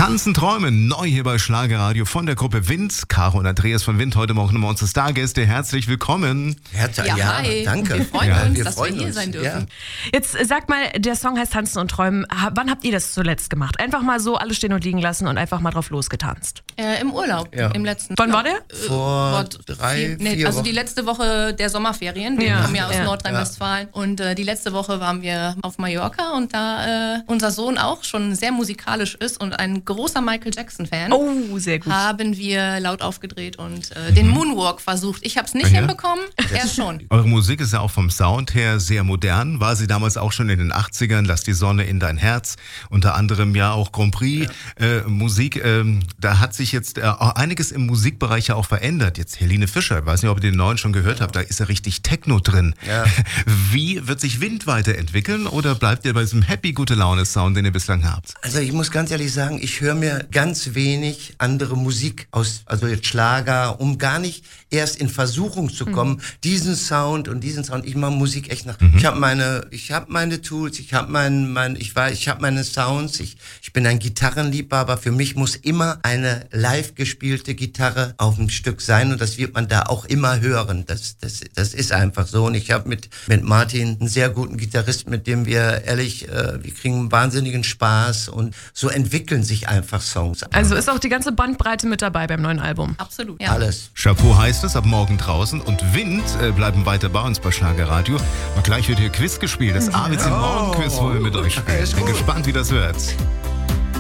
Tanzen, Träumen, neu hier bei Schlagerradio von der Gruppe Wind. Caro und Andreas von Wind, heute Morgen unsere Stargäste. Herzlich willkommen. Hi. Danke. Wir freuen uns, wir dass freuen wir hier uns. sein dürfen. Ja. Jetzt sag mal, der Song heißt Tanzen und Träumen. Wann habt ihr das zuletzt gemacht? Einfach mal so alles stehen und liegen lassen und einfach mal drauf losgetanzt. Im Urlaub, Ja. im letzten. Wann war der? Vor vier Also Wochen. die letzte Woche der Sommerferien. Wir Ja. kommen ja aus Ja. Nordrhein-Westfalen. Und die letzte Woche waren wir auf Mallorca und da unser Sohn auch schon sehr musikalisch ist und ein großer Michael Jackson-Fan, Oh, sehr gut. haben wir laut aufgedreht und den Moonwalk versucht. Ich habe es nicht Ja. hinbekommen, er schon. Eure Musik ist ja auch vom Sound her sehr modern. War sie damals auch schon in den 80ern? Lass die Sonne in dein Herz. Unter anderem ja auch Grand Prix Musik. Da hat sich jetzt auch einiges im Musikbereich ja auch verändert. Jetzt Helene Fischer, ich weiß nicht, ob ihr den neuen schon gehört habt, da ist ja richtig Techno drin. Ja. Wie wird sich Wind weiterentwickeln oder bleibt ihr bei diesem Happy Gute Laune Sound, den ihr bislang habt? Also ich muss ganz ehrlich sagen, ich höre mir ganz wenig andere Musik aus, also jetzt Schlager, um gar nicht erst in Versuchung zu kommen, diesen Sound und diesen Sound. Ich mache Musik echt nach. Ich habe meine Tools, ich habe meine Sounds. Ich bin ein Gitarrenliebhaber. Für mich muss immer eine live gespielte Gitarre auf dem Stück sein und das wird man da auch immer hören. Das ist einfach so. Und ich habe mit Martin einen sehr guten Gitarrist, mit dem wir wir kriegen einen wahnsinnigen Spaß und so entwickeln sich einfach Songs. Also ist auch die ganze Bandbreite mit dabei beim neuen Album. Absolut. Ja. Alles. Chapeau heißt es, ab morgen draußen und Wind bleiben weiter bei uns bei Schlagerradio. Und gleich wird hier Quiz gespielt, das ABC Morgen Quiz, wo wir mit euch spielen. Ich bin gespannt, wie das wird.